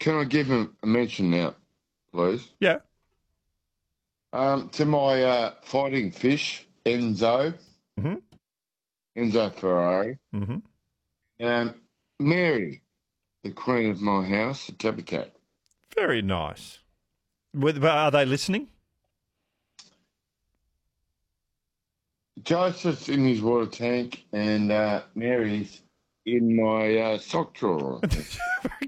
Can I give him a mention now, please? Yeah. To my fighting fish, Mm-hmm. Enzo Ferrari, Mm-hmm. and Mary, the queen of my house, the Tabby Cat. Very nice. Are they listening? Joseph's in his water tank, and Mary's in my sock drawer. I think.